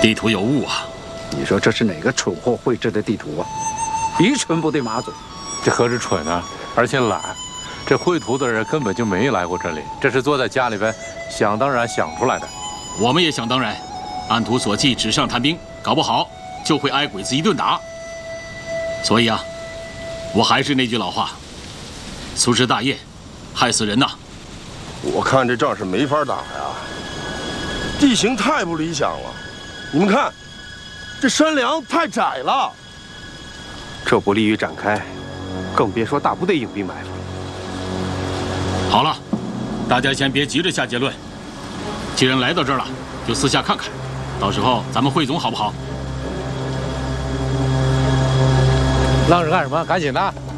地图有误啊！ 你说这是哪个蠢货绘制的地图啊？愚蠢不对马嘴。 这何止蠢啊，而且懒。这绘图的人根本就没来过这里，这是坐在家里边想当然想出来的。 我们也想当然，按图所记纸上谈兵，搞不好就会挨鬼子一顿打。所以啊，我还是那句老话，粗枝大叶，害死人呐！ 我看这仗是没法打呀，地形太不理想了。你们看，这山梁太窄了， 这不利于展开，更别说大部队隐蔽埋伏。 好了，大家先别急着下结论。既然来到这儿了，就私下看看，到时候咱们汇总好不好？ 愣着干什么？赶紧的！